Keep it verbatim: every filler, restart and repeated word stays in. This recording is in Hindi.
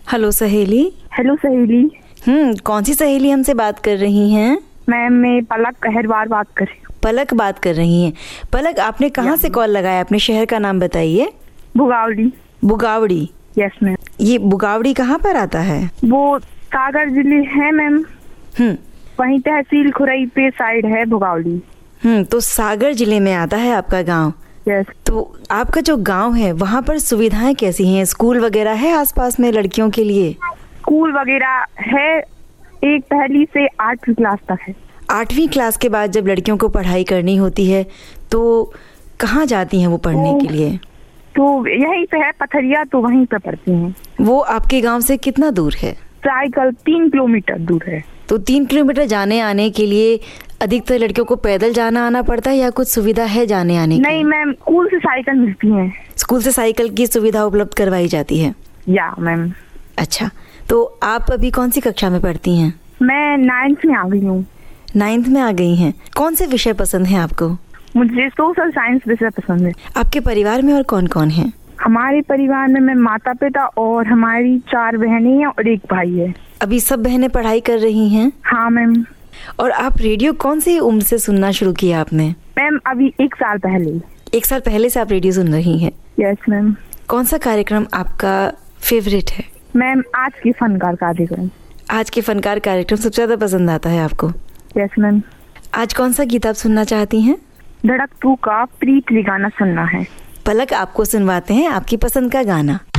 हेलो सहेली। हेलो सहेली। हम्म कौन सी सहेली हमसे बात कर रही हैं? मैम मैं पलक अहरवार बात कर रही हूँ। पलक बात कर रही हैं। पलक, आपने कहाँ से कॉल लगाया? अपने शहर का नाम बताइए। भुगावड़ी। बुगावड़ी? Yes ma'am. ये बुगावड़ी कहाँ पर आता है? वो सागर जिले है मैम। हम्म वहीं तहसील खुरई पे साइड है भुगावड़ी। हम्म तो सागर जिले में आता है आपका गांव। यस। तो आपका जो गांव है वहाँ पर सुविधाएं कैसी हैं? स्कूल वगैरह है आसपास में लड़कियों के लिए? स्कूल वगैरह है, एक पहली से आठवीं क्लास तक है। आठवीं क्लास के बाद जब लड़कियों को पढ़ाई करनी होती है तो कहाँ जाती हैं वो पढ़ने तो, के लिए? तो यहीं पे है पथरिया, तो वहीं पे पढ़ती हैं। वो आपके गांव से कितना दूर है? साइकिल तीन किलोमीटर दूर है। तो तीन किलोमीटर जाने आने के लिए अधिकतर लड़कियों को पैदल जाना आना पड़ता है या कुछ सुविधा है जाने आने की? नहीं मैम, स्कूल से साइकिल मिलती है। स्कूल से साइकिल की सुविधा उपलब्ध करवाई जाती है? या मैम। अच्छा, तो आप अभी कौन सी कक्षा में पढ़ती हैं? मैं नाइन्थ में आ गई हूँ। नाइन्थ में आ गई हैं। कौन से विषय पसंद हैं आपको? मुझे सोशल साइंस विषय पसंद है। आपके परिवार में और कौन कौन है? हमारे परिवार में मैं माता पिता और हमारी चार बहनें हैं और एक भाई है। अभी सब बहनें पढ़ाई कर रही हैं? हाँ मैम। और आप रेडियो कौन सी उम्र से सुनना शुरू किया आपने? मैम अभी एक साल पहले। एक साल पहले से आप रेडियो सुन रही हैं? Yes ma'am. कौन सा कार्यक्रम आपका फेवरेट है? मैम आज के फनकार कार्यक्रम। आज के फनकार कार्यक्रम सबसे ज्यादा पसंद आता है आपको? Yes ma'am. आज कौन सा गीत आप सुनना चाहती हैं? धड़क टू का प्रीत ली गाना सुनना है। पलक आपको सुनवाते हैं आपकी पसंद का गाना।